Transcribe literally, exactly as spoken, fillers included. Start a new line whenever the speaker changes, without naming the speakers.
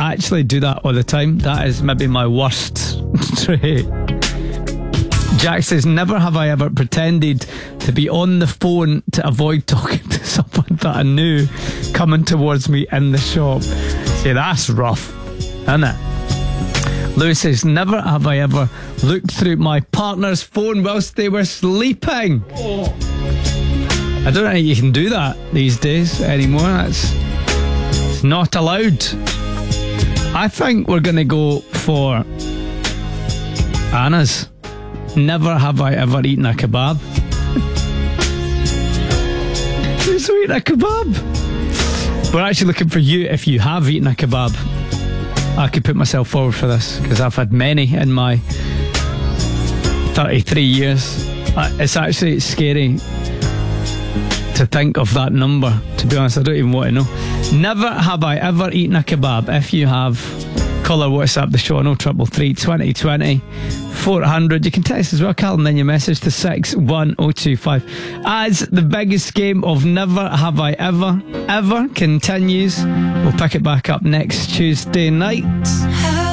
actually do that all the time. That is maybe my worst trait. Jack says, never have I ever pretended to be on the phone to avoid talking to someone that I knew coming towards me in the shop. See, that's rough, isn't it? Lewis says, never have I ever looked through my partner's phone whilst they were sleeping. Oh. I don't think you can do that these days anymore. That's it's not allowed. I think we're going to go for Anna's. Never have I ever eaten a kebab. Who's eaten a kebab? We're actually looking for you if you have eaten a kebab. I could put myself forward for this because I've had many in my thirty-three years. It's actually scary to think of that number. To be honest, I don't even want to know. Never have I ever eaten a kebab. If you have, call or WhatsApp the show on oh three three three, twenty twenty, four hundred. You can text as well, Carl, and then your message to six one oh two five. As the biggest game of Never Have I Ever Ever continues, we'll pick it back up next Tuesday night.